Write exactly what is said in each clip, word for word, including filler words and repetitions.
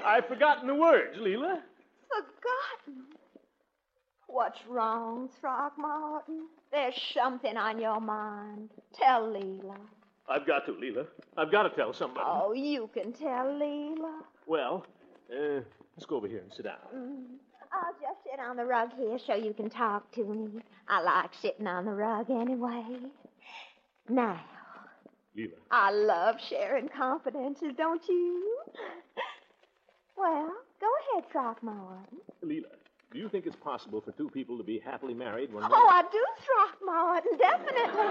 I've forgotten the words, Leela. Forgotten? What's wrong, Throckmorton? There's something on your mind. Tell Leela. I've got to, Leela. I've got to tell somebody. Oh, you can tell Leela. Well, uh, let's go over here and sit down. Mm. I'll just sit on the rug here so you can talk to me. I like sitting on the rug anyway. Now, Leela. I love sharing confidences, don't you? Well, go ahead, Throckmorton. Leela, do you think it's possible for two people to be happily married when... Oh, one... I do, Throckmorton, definitely.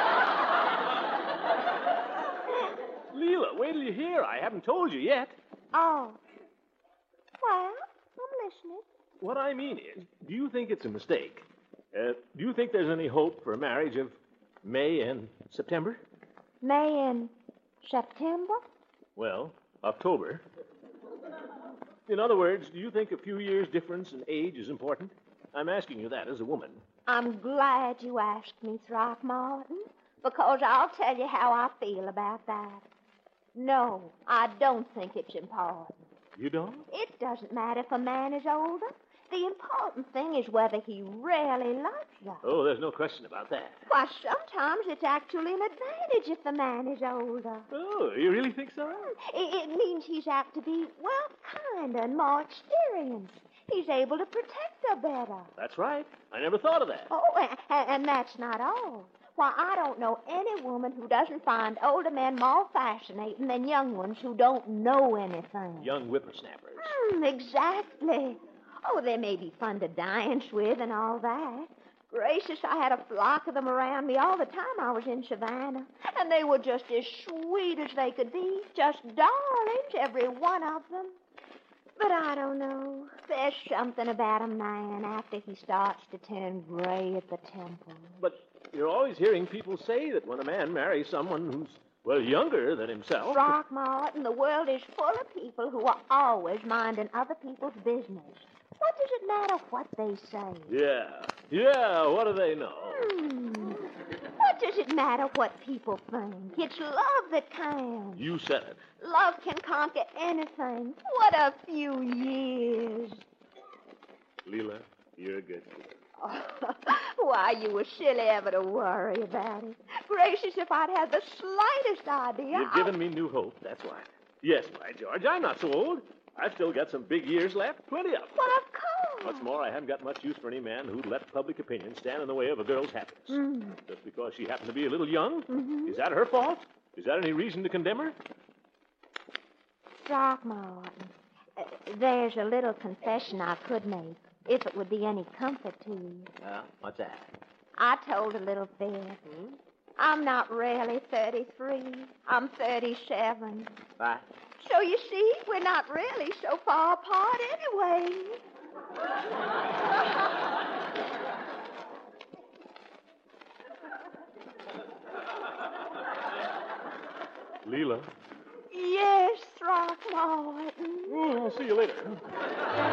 Leela, wait till you hear. I haven't told you yet. Oh. Well, I'm listening. What I mean is, do you think it's a mistake? Uh, do you think there's any hope for a marriage of May and September? May and September? Well, October. In other words, do you think a few years' difference in age is important? I'm asking you that as a woman. I'm glad you asked me, Throckmorton, because I'll tell you how I feel about that. No, I don't think it's important. You don't? It doesn't matter if a man is older. The important thing is whether he really likes you. Oh, there's no question about that. Why, sometimes it's actually an advantage if the man is older. Oh, you really think so? It, it means he's apt to be, well, kinder and more experienced. He's able to protect her better. That's right. I never thought of that. Oh, and, and that's not all. Why, I don't know any woman who doesn't find older men more fascinating than young ones who don't know anything. Young whippersnappers. Hmm, exactly. Oh, they may be fun to dance with and all that. Gracious, I had a flock of them around me all the time I was in Savannah. And they were just as sweet as they could be. Just darlings, every one of them. But I don't know. There's something about a man after he starts to turn gray at the temples. But you're always hearing people say that when a man marries someone who's, well, younger than himself... Throckmorton, the world is full of people who are always minding other people's business. What does it matter what they say? Yeah, yeah, what do they know? Hmm. What does it matter what people think? It's love that counts. You said it. Love can conquer anything. What a few years. Leela, you're a good girl. Oh, why, you were silly ever to worry about it. Gracious, if I'd had the slightest idea... You've I... given me new hope, that's why. Yes, by George, I'm not so old. I've still got some big years left, plenty of them. Well, of course. What's more, I haven't got much use for any man who'd let public opinion stand in the way of a girl's happiness. Mm. Just because she happened to be a little young? Mm-hmm. Is that her fault? Is that any reason to condemn her? Throckmorton, uh, there's a little confession I could make, if it would be any comfort to you. Uh, what's that? I told a little fib. Hmm? I'm not really thirty-three. I'm thirty-seven. Bye. So you see, we're not really so far apart anyway. Leela. Yes, Throckmorton. Oh, I'll see you later.